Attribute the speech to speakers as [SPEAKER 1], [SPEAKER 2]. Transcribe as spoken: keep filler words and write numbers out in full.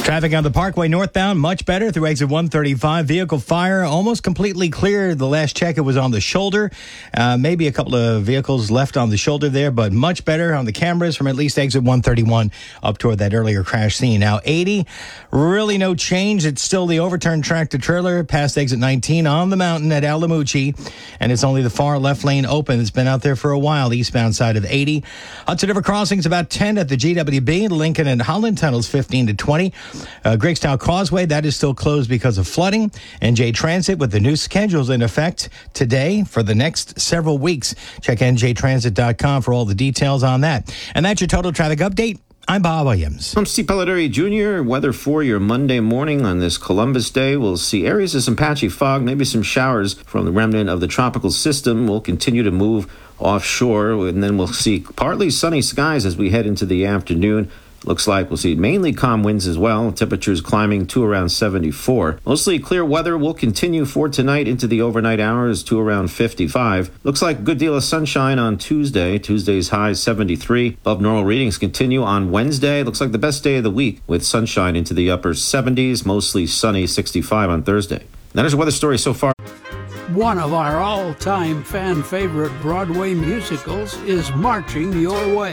[SPEAKER 1] Traffic on the Parkway northbound, much better through exit one thirty-five. Vehicle fire almost completely clear. The last check, it was on the shoulder. Uh, maybe a couple of vehicles left on the shoulder there, but much better on the cameras from at least exit one thirty-one up toward that earlier crash scene. Now, eighty, really no change. It's still the overturned tractor trailer past exit nineteen on the mountain at Alamucci, and it's only the far left lane open. It's been out there for a while, the eastbound side of eighty. Hudson River Crossing's about ten at the G W B. Lincoln and Holland Tunnels fifteen to twenty. Uh, Greigstown Causeway, that is still closed because of flooding. N J Transit with the new schedules in effect today for the next several weeks. Check N J transit dot com for all the details on that. And that's your total traffic update. I'm Bob Williams.
[SPEAKER 2] I'm Steve Pelletary Junior Weather for your Monday morning on this Columbus Day. We'll see areas of some patchy fog, maybe some showers from the remnant of the tropical system. We'll continue to move offshore, and then we'll see partly sunny skies as we head into the afternoon. Looks like we'll see mainly calm winds as well. Temperatures climbing to around seventy-four. Mostly clear weather will continue for tonight into the overnight hours to around fifty-five. Looks like a good deal of sunshine on Tuesday. Tuesday's high seventy-three. Above normal readings continue on Wednesday. Looks like the best day of the week with sunshine into the upper seventies. Mostly sunny, sixty-five on Thursday. That is your weather story so far.
[SPEAKER 3] One of our all-time fan favorite Broadway musicals is marching your way.